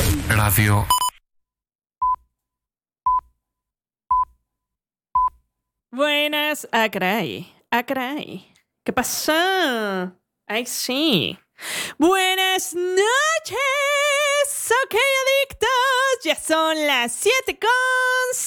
Radio. Buenas, caray. ¿Qué pasó? Ay, sí. Buenas noches. Ok, adictos. Ya son las 7:00.